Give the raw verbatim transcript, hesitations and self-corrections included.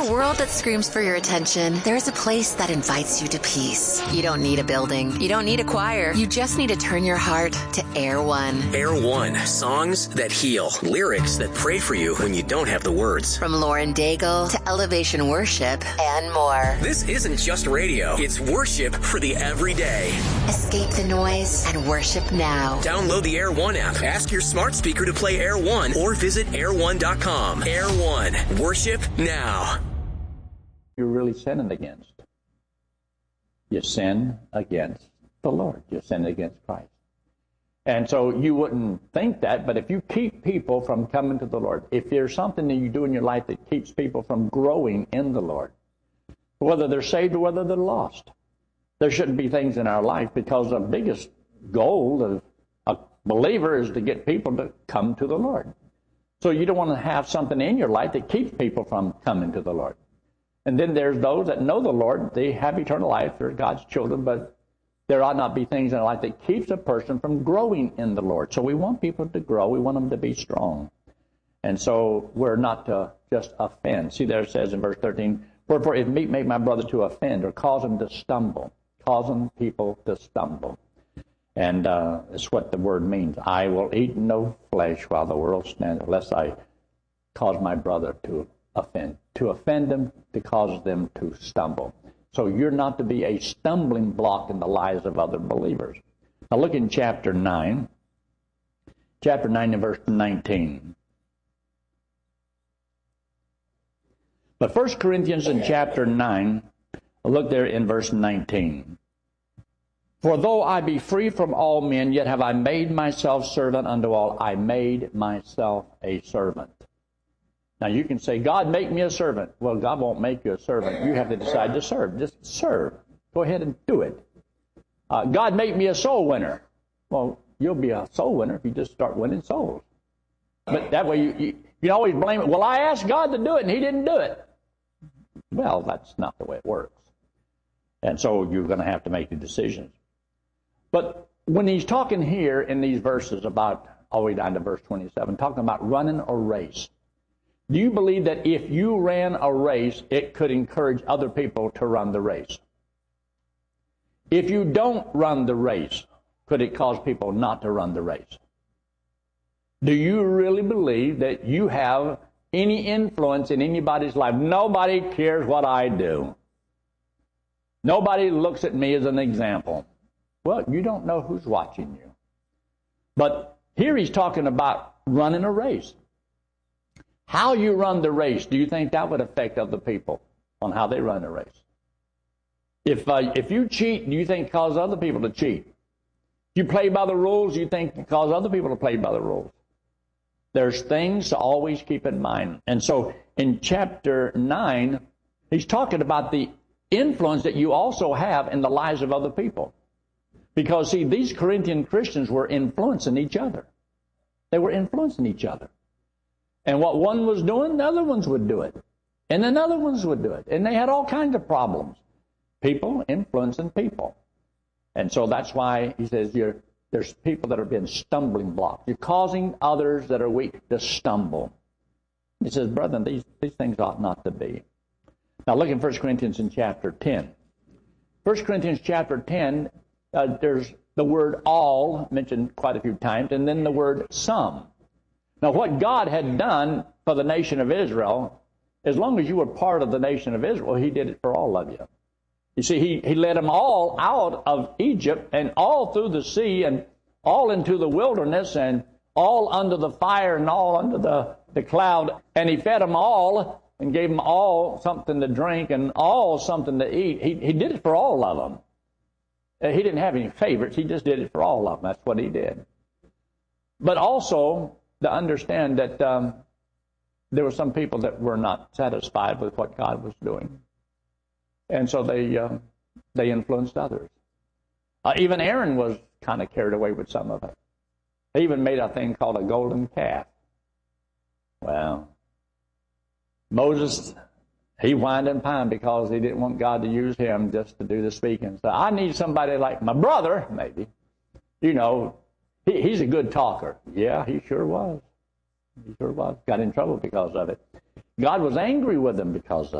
a world that screams for your attention, there's a place that invites you to peace. You don't need a building. You don't need a choir. You just need to turn your heart to Air One. Air One. Songs that heal. Lyrics that pray for you when you don't have the words. From Lauren Daigle to Elevation Worship and more. This isn't just radio. It's worship for the everyday. Escape the noise and worship now. Download the Air One app. Ask your smart speaker to play Air One or visit air one dot com. Air One. Worship now. You're really sinning against. You sin against the Lord. You sin against Christ. And so you wouldn't think that, but if you keep people from coming to the Lord, if there's something that you do in your life that keeps people from growing in the Lord, whether they're saved or whether they're lost, there shouldn't be things in our life, because the biggest goal of a believer is to get people to come to the Lord. So you don't want to have something in your life that keeps people from coming to the Lord. And then there's those that know the Lord. They have eternal life. They're God's children, but there ought not be things in their life that keeps a person from growing in the Lord. So we want people to grow. We want them to be strong. And so we're not to just offend. See, there it says in verse thirteen, wherefore if meat make my brother to offend, or cause him to stumble, causing people to stumble. And uh, it's what the word means. I will eat no flesh while the world stands, unless I cause my brother to offend. To offend them, to cause them to stumble. So you're not to be a stumbling block in the lives of other believers. Now look in chapter nine. Chapter nine and verse nineteen. But First Corinthians in chapter nine, look there in verse nineteen. For though I be free from all men, yet have I made myself servant unto all. I made myself a servant. Now you can say, God, make me a servant. Well, God won't make you a servant. You have to decide to serve. Just serve. Go ahead and do it. Uh, God, make me a soul winner. Well, you'll be a soul winner if you just start winning souls. But that way you, you, you always blame it. Well, I asked God to do it and he didn't do it. Well, that's not the way it works. And so you're going to have to make the decisions. But when he's talking here in these verses about, all the way down to verse twenty-seven, talking about running a race, do you believe that if you ran a race, it could encourage other people to run the race? If you don't run the race, could it cause people not to run the race? Do you really believe that you have any influence in anybody's life? Nobody cares what I do. Nobody looks at me as an example. Well, you don't know who's watching you. But here he's talking about running a race. How you run the race, do you think that would affect other people on how they run the race? If uh, if you cheat, do you think it causes other people to cheat? If you play by the rules, do you think it causes other people to play by the rules? There's things to always keep in mind. And so in chapter nine, he's talking about the influence that you also have in the lives of other people. Because, see, these Corinthian Christians were influencing each other. They were influencing each other. And what one was doing, the other ones would do it. And then other ones would do it. And they had all kinds of problems. People influencing people. And so that's why he says you're, there's people that are being stumbling blocks. You're causing others that are weak to stumble. He says, brethren, these, these things ought not to be. Now look in First Corinthians in chapter ten. First Corinthians chapter ten, uh, there's the word all mentioned quite a few times, and then the word some. Now what God had done for the nation of Israel, as long as you were part of the nation of Israel, he did it for all of you. You see, he, he led them all out of Egypt and all through the sea and all into the wilderness and all under the fire and all under the, the cloud. And he fed them all and gave them all something to drink and all something to eat. He, he did it for all of them. Uh, he didn't have any favorites. He just did it for all of them. That's what he did. But also to understand that um, there were some people that were not satisfied with what God was doing. And so they uh, they influenced others. Uh, even Aaron was kind of carried away with some of it. They even made a thing called a golden calf. Well, Moses, he whined and pined because he didn't want God to use him just to do the speaking. So I need somebody like my brother, maybe. You know, he, he's a good talker. Yeah, he sure was. He sure was. Got in trouble because of it. God was angry with him because of it.